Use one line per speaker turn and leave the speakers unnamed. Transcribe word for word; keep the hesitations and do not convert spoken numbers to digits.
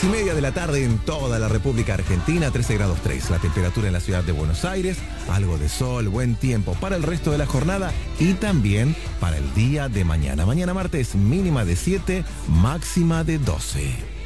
y media de la tarde en toda la República Argentina, trece grados tres. La temperatura en la ciudad de Buenos Aires, algo de sol, buen tiempo para el resto de la jornada y también para el día de mañana. Mañana martes, mínima de siete, máxima de doce.